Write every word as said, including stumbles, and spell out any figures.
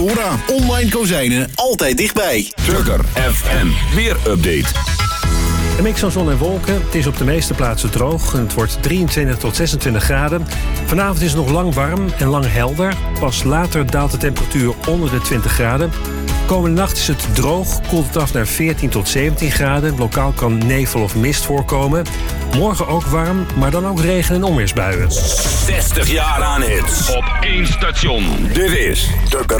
Ventura. Online kozijnen, altijd dichtbij. Tugger F M Weerupdate. Een mix van zon en wolken. Het is op de meeste plaatsen droog en het wordt drieëntwintig tot zesentwintig graden. Vanavond is het nog lang warm en lang helder. Pas later daalt de temperatuur onder de twintig graden. Komende nacht is het droog, koelt het af naar veertien tot zeventien graden. Lokaal kan nevel of mist voorkomen. Morgen ook warm, maar dan ook regen- en onweersbuien. zestig jaar aan hits. Op één station. Dit is Tugger